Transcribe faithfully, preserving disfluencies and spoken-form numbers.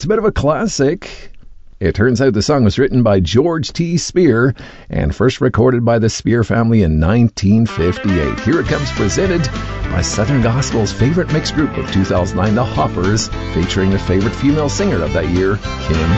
It's a bit of a classic. It turns out the song was written by George T. Spear and first recorded by the Spear family in nineteen fifty-eight. Here it comes, presented by Southern Gospel's favorite mixed group of two thousand nine, The Hoppers, featuring the favorite female singer of that year, Kim